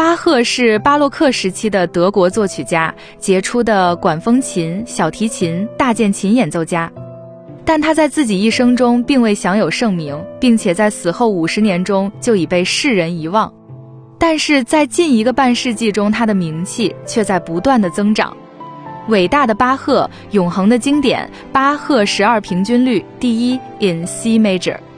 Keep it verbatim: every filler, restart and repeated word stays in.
巴赫是巴洛克时期的德国作曲家，杰出的管风琴、小提琴、大键琴演奏家。但他在自己一生中并未享有盛名，并且在死后五十年中就已被世人遗忘。但是在近一个半世纪中，他的名气却在不断的增长。伟大的巴赫，永恒的经典，巴赫十二平均律第一 in C major。